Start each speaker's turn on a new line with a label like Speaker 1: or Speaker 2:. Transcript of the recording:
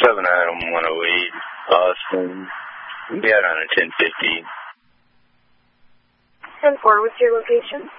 Speaker 1: Adam 108, Austin. Be out on a 1050.
Speaker 2: 10-4, what's your location?